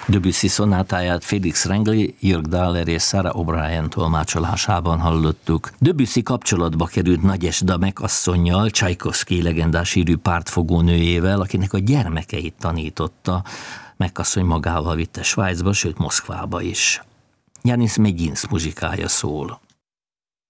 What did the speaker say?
Debussy szonátáját Felix Rengle, Jörg Dahler és Sarah O'Brien tolmácsolásában hallottuk. Debussy kapcsolatba került Nagyes Damek asszonnyal, Csajkovszky legendás sírű pártfogó nőjével, akinek a gyermekeit tanította. Megasszony magával vitte Svájcba, sőt Moszkvába is. Janis Megyinsz muzsikája szól.